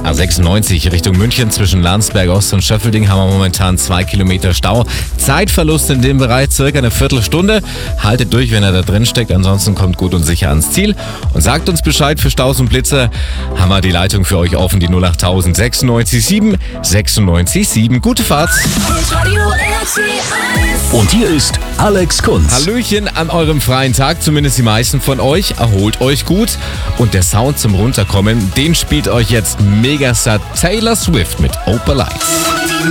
A96 Richtung München zwischen Landsberg Ost und Schöffelding haben wir momentan 2 Kilometer Stau. Zeitverlust in dem Bereich circa eine Viertelstunde. Haltet durch, wenn ihr da drin steckt, ansonsten kommt gut und sicher ans Ziel. Und sagt uns Bescheid für Staus und Blitze. Haben wir die Leitung für euch offen, die 08000 96 7 96 7. Gute Fahrt! Und hier ist Alex Kunz. Hallöchen an eurem freien Tag, zumindest die meisten von euch. Erholt euch gut. Und der Sound zum Runterkommen, den spielt euch jetzt Megastar Taylor Swift mit Opal Lights.